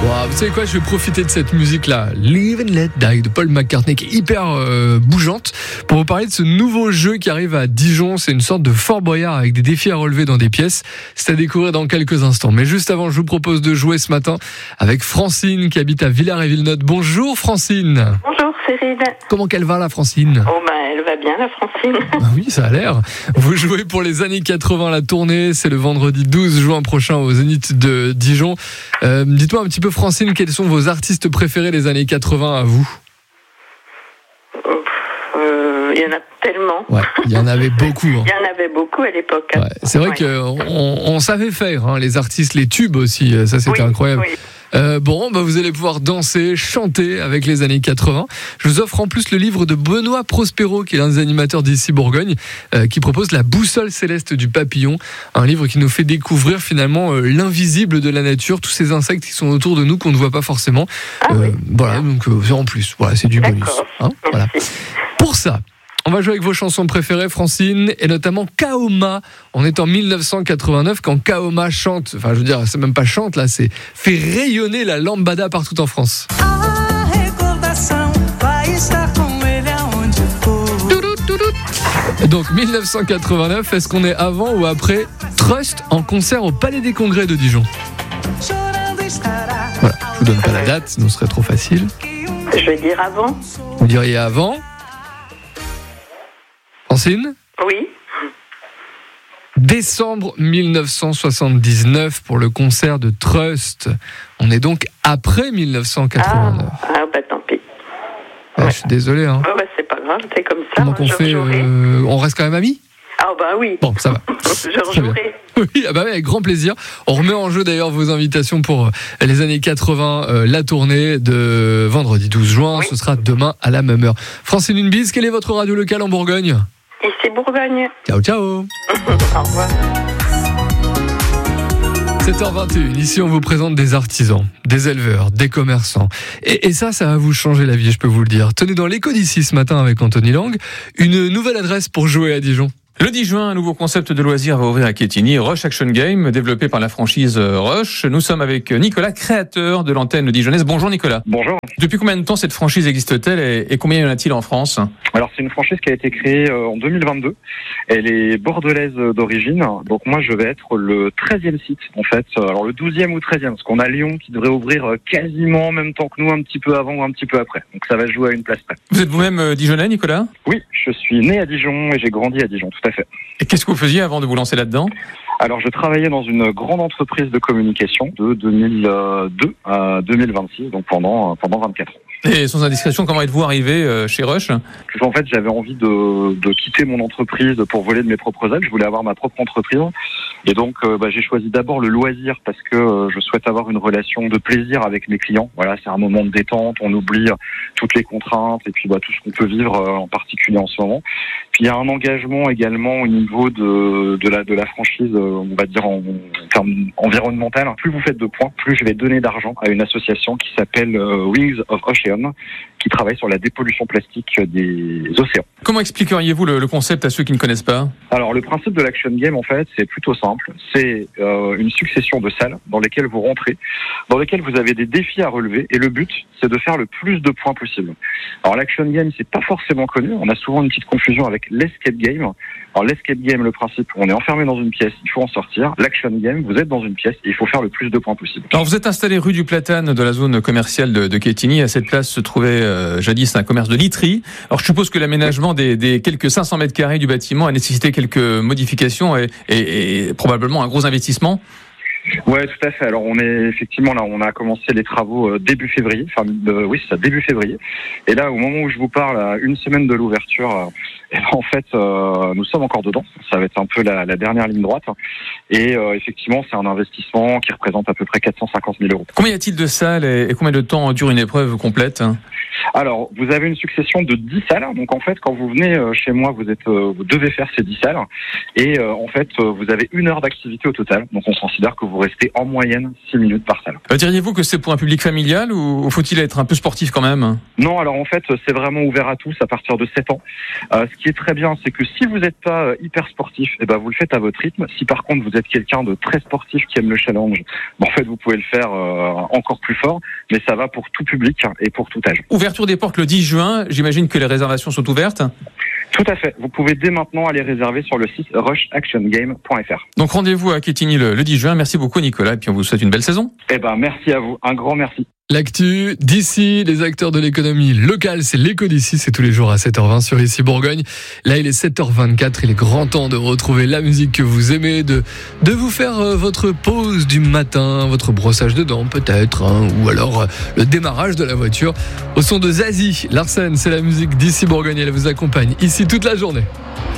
Wow, vous savez quoi, je vais profiter de cette musique-là, Live and Let Die de Paul McCartney, qui est hyper bougeante, pour vous parler de ce nouveau jeu qui arrive à Dijon. C'est une sorte de Fort Boyard avec des défis à relever dans des pièces. C'est à découvrir dans quelques instants. Mais juste avant, je vous propose de jouer ce matin avec Francine qui habite à Villars-et-Villeneuve. Bonjour Francine. Bonjour Cyril. Comment qu'elle va la Francine? Oh elle va bien la Francine. Ah oui, ça a l'air. Vous jouez pour les années 80 la tournée, c'est le vendredi 12 juin prochain au Zénith de Dijon. Dites-moi un petit peu Francine, quels sont vos artistes préférés des années 80 à vous? Il y en a tellement. Ouais, il y en avait beaucoup. Il y en avait beaucoup à l'époque. Ouais, c'est vrai qu'on savait faire, les artistes, les tubes aussi, ça c'était incroyable. Oui. Vous allez pouvoir danser, chanter avec les années 80. Je vous offre en plus le livre de Benoît Prospero, qui est l'un des animateurs d'ici Bourgogne, qui propose La boussole céleste du papillon, un livre qui nous fait découvrir finalement l'invisible de la nature, tous ces insectes qui sont autour de nous qu'on ne voit pas forcément. Voilà, donc en plus, voilà, c'est du bonus. Voilà. Pour ça, on va jouer avec vos chansons préférées, Francine, et notamment Kaoma. On est en 1989 quand Kaoma chante, enfin je veux dire, c'est même pas chante là, c'est fait rayonner la lambada partout en France. Donc 1989, est-ce qu'on est avant ou après Trust en concert au Palais des Congrès de Dijon? Voilà, je vous donne pas la date, sinon ce serait trop facile. Je vais dire avant. Vous diriez avant? Francine? Oui. Décembre 1979 pour le concert de Trust. On est donc après 1989. Tant pis. Je suis désolé. C'est pas grave, c'est comme ça. Donc on fait. On reste quand même amis? Oui. Bon, ça va. Je rejouerai. Oui, avec grand plaisir. On remet en jeu d'ailleurs vos invitations pour les années 80, la tournée de vendredi 12 juin. Oui. Ce sera demain à la même heure. Francine, une bise. Quelle est votre radio locale en Bourgogne? Ici Bourgogne. Ciao, ciao. Au revoir. 7h21, ici on vous présente des artisans, des éleveurs, des commerçants. Et ça va vous changer la vie, je peux vous le dire. Tenez, dans l'écho d'ici ce matin avec Anthony Lang, une nouvelle adresse pour jouer à Dijon. Le 10 juin, un nouveau concept de loisir va ouvrir à Quetigny, Rush Action Game, développé par la franchise Rush. Nous sommes avec Nicolas, créateur de l'antenne dijonnaise. Bonjour Nicolas. Bonjour. Depuis combien de temps cette franchise existe-t-elle et combien y en a-t-il en France? Alors c'est une franchise qui a été créée en 2022. Elle est bordelaise d'origine. Donc moi je vais être le 13e site en fait. Alors le 12e ou 13e, parce qu'on a Lyon qui devrait ouvrir quasiment en même temps que nous, un petit peu avant ou un petit peu après. Donc ça va jouer à une place près. Vous êtes vous-même dijonnais Nicolas? Oui, je suis né à Dijon et j'ai grandi à Dijon, tout à fait. Et qu'est-ce que vous faisiez avant de vous lancer là-dedans? Alors, je travaillais dans une grande entreprise de communication de 2002 à 2026, donc pendant 24 ans. Et sans indiscrétion, comment êtes-vous arrivé chez Rush? En fait, j'avais envie de quitter mon entreprise pour voler de mes propres ailes. Je voulais avoir ma propre entreprise. Et donc, j'ai choisi d'abord le loisir parce que je souhaite avoir une relation de plaisir avec mes clients. Voilà, c'est un moment de détente. On oublie toutes les contraintes et puis tout ce qu'on peut vivre en particulier en ce moment. Puis il y a un engagement également au niveau de la franchise, on va dire en termes environnemental. Plus vous faites de points, plus je vais donner d'argent à une association qui s'appelle Wings of Ocean, qui travaille sur la dépollution plastique des océans. Comment expliqueriez-vous le concept à ceux qui ne connaissent pas? Alors le principe de l'Action Game en fait c'est plutôt simple. C'est une succession de salles dans lesquelles vous rentrez, dans lesquelles vous avez des défis à relever et le but c'est de faire le plus de points possible. Alors l'Action Game c'est pas forcément connu, on a souvent une petite confusion avec l'Escape Game. Alors l'Escape Game, le principe, on est enfermé dans une pièce, il faut en sortir. L'Action Game, vous êtes dans une pièce et il faut faire le plus de points possible. Alors vous êtes installé rue du Platane de la zone commerciale de Quetigny. À cette place se trouvait jadis un commerce de literie. Alors je suppose que l'aménagement des quelques 500 mètres carrés du bâtiment a nécessité quelques modifications et probablement un gros investissement. Ouais, tout à fait. Alors on est effectivement là, on a commencé les travaux début février. Oui, c'est ça, début février. Et là, au moment où je vous parle, à une semaine de l'ouverture, en fait, nous sommes encore dedans. Ça va être un peu la dernière ligne droite. Et effectivement, c'est un investissement qui représente à peu près 450 000 €. Combien y a-t-il de salles et combien de temps dure une épreuve complète? Alors, vous avez une succession de 10 salles. Donc, en fait, quand vous venez chez moi, vous devez faire ces 10 salles. Et en fait, vous avez 1 heure d'activité au total. Donc, on considère que vous vous restez en moyenne 6 minutes par salle. Diriez-vous que c'est pour un public familial ou faut-il être un peu sportif quand même ? Non, alors en fait, c'est vraiment ouvert à tous à partir de 7 ans. Ce qui est très bien, c'est que si vous n'êtes pas hyper sportif, vous le faites à votre rythme. Si par contre vous êtes quelqu'un de très sportif qui aime le challenge, en fait vous pouvez le faire encore plus fort, mais ça va pour tout public et pour tout âge. Ouverture des portes le 10 juin, j'imagine que les réservations sont ouvertes ? Tout à fait. Vous pouvez dès maintenant aller réserver sur le site rushactiongame.fr. Donc rendez-vous à Quetigny le 10 juin. Merci beaucoup Nicolas et puis on vous souhaite une belle saison. Merci à vous. Un grand merci. L'actu d'ici, les acteurs de l'économie locale, c'est l'écho d'ici, c'est tous les jours à 7h20 sur Ici Bourgogne. Là, il est 7h24, il est grand temps de retrouver la musique que vous aimez, de vous faire votre pause du matin, votre brossage de dents peut-être, ou alors le démarrage de la voiture. Au son de Zazie, Larsen, c'est la musique d'Ici Bourgogne, elle vous accompagne ici toute la journée.